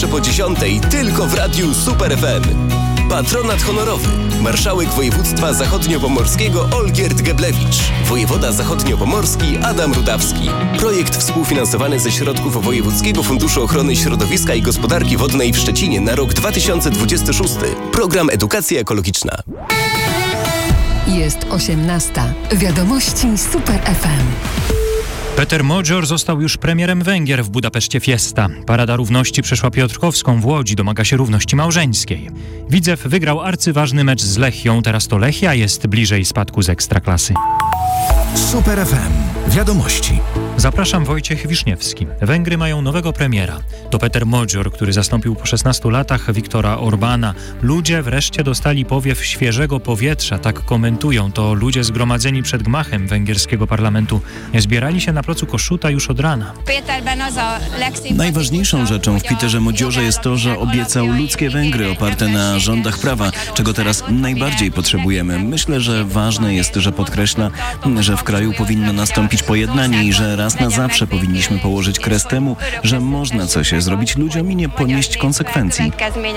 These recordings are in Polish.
zawsze po 10 tylko w Radiu Super FM. Patronat honorowy. Marszałek województwa zachodniopomorskiego Olgierd Geblewicz. Wojewoda zachodniopomorski Adam Rudawski. Projekt współfinansowany ze środków Wojewódzkiego Funduszu Ochrony Środowiska i Gospodarki Wodnej w Szczecinie na rok 2026. Program Edukacja Ekologiczna. Jest 18. Wiadomości Super FM. Peter Modzior został już premierem Węgier w Budapeszcie Fiesta. Parada Równości przeszła Piotrkowską w Łodzi, domaga się równości małżeńskiej. Widzew wygrał arcyważny mecz z Lechią, teraz to Lechia jest bliżej spadku z Ekstraklasy. Super FM. Wiadomości. Zapraszam, Wojciech Wiszniewski. Węgry mają nowego premiera. To Peter Modzior, który zastąpił po 16 latach Viktora Orbána. Ludzie wreszcie dostali powiew świeżego powietrza, tak komentują to ludzie zgromadzeni przed gmachem węgierskiego parlamentu. Zbierali się na placu Kossuth już od rana. Najważniejszą rzeczą w Peterze Modziorze jest to, że obiecał ludzkie Węgry oparte na rządach prawa, czego teraz najbardziej potrzebujemy. Myślę, że ważne jest, że podkreśla, że w kraju powinno nastąpić pojednanie i że raz na zawsze powinniśmy położyć kres temu, że można coś zrobić ludziom i nie ponieść konsekwencji.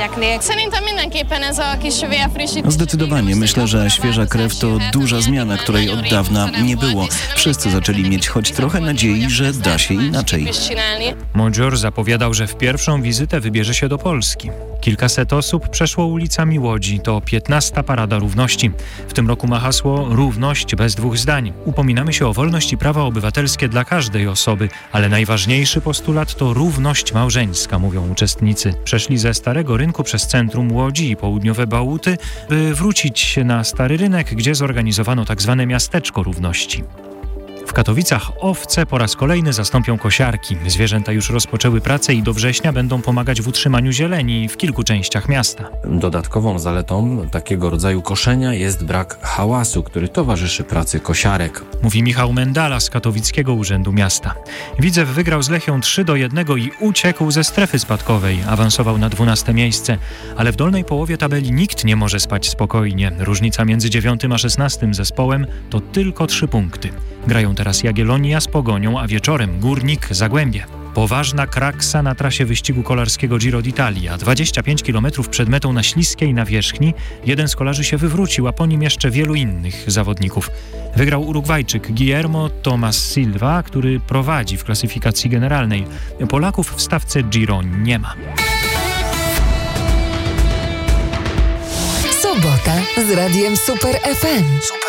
Zdecydowanie. Myślę, że świeża krew to duża zmiana, której od dawna nie było. Wszyscy zaczęli mieć choć trochę nadziei, że da się inaczej. Modzior zapowiadał, że w pierwszą wizytę wybierze się do Polski. Kilkaset osób przeszło ulicami Łodzi. To 15. Parada Równości. W tym roku ma hasło Równość bez dwóch zdań. Upominamy się o wolność i prawa obywatelskie dla każdej osoby, ale najważniejszy postulat to równość małżeńska, mówią uczestnicy. Przeszli ze Starego Rynku przez centrum Łodzi i południowe Bałuty, by wrócić na Stary Rynek, gdzie zorganizowano tzw. miasteczko równości. W Katowicach owce po raz kolejny zastąpią kosiarki. Zwierzęta już rozpoczęły pracę i do września będą pomagać w utrzymaniu zieleni w kilku częściach miasta. Dodatkową zaletą takiego rodzaju koszenia jest brak hałasu, który towarzyszy pracy kosiarek. Mówi Michał Mendala z Katowickiego Urzędu Miasta. Widzew wygrał z Lechią 3-1 i uciekł ze strefy spadkowej. Awansował na 12 miejsce, ale w dolnej połowie tabeli nikt nie może spać spokojnie. Różnica między 9 a 16 zespołem to tylko 3 punkty. Grają teraz Jagiellonia z Pogonią, a wieczorem Górnik Zagłębie. Poważna kraksa na trasie wyścigu kolarskiego Giro d'Italia. 25 km przed metą na śliskiej nawierzchni jeden z kolarzy się wywrócił, a po nim jeszcze wielu innych zawodników. Wygrał Urugwajczyk Guillermo Tomas Silva, który prowadzi w klasyfikacji generalnej. Polaków w stawce Giro nie ma. Sobota z Radiem Super FM.